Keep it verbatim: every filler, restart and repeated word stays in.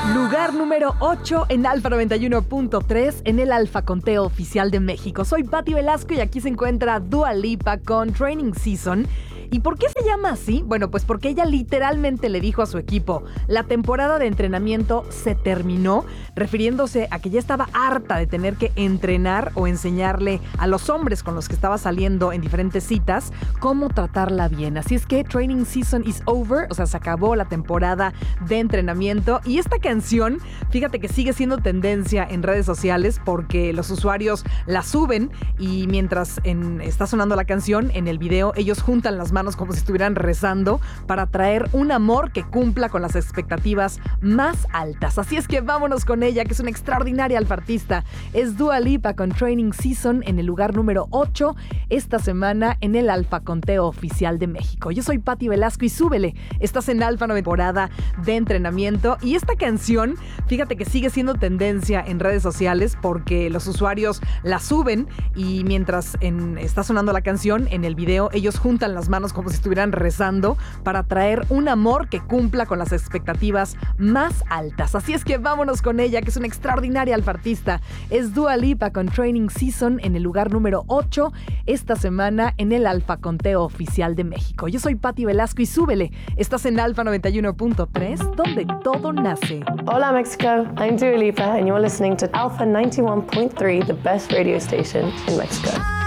Lugar número ocho en Alfa noventa y uno punto tres en el Alfa Conteo Oficial de México. Soy Pati Velasco y aquí se encuentra Dua Lipa con Training Season. ¿Y por qué se llama así? Bueno, pues porque ella literalmente le dijo a su equipo, la temporada de entrenamiento se terminó, refiriéndose a que ya estaba harta de tener que entrenar o enseñarle a los hombres con los que estaba saliendo en diferentes citas cómo tratarla bien. Así es que Training Season is over, o sea, se acabó la temporada de entrenamiento. Y esta canción, fíjate que sigue siendo tendencia en redes sociales porque los usuarios la suben y mientras en, está sonando la canción, en el video ellos juntan las manos como si estuvieran rezando para traer un amor que cumpla con las expectativas más altas. Así es que vámonos con ella, que es una extraordinaria alfartista. Es Dua Lipa con Training Season en el lugar número ocho esta semana en el Alfa Conteo Oficial de México. Yo soy Pati Velasco y súbele. Estás en Alfa, temporada de entrenamiento. Y esta canción, fíjate que sigue siendo tendencia en redes sociales porque los usuarios la suben y mientras en, está sonando la canción, en el video ellos juntan las manos como si estuvieran rezando para traer un amor que cumpla con las expectativas más altas. Así es que vámonos con ella, que es una extraordinaria alfartista. Es Dua Lipa con Training Season en el lugar número ocho esta semana en el Alfa Conteo Oficial de México. Yo soy Pati Velasco y súbele. Estás en Alfa noventa y uno punto tres, donde todo nace. Hola Mexico, I'm Dua Lipa and you're listening to Alpha ninety-one point three, the best radio station in Mexico.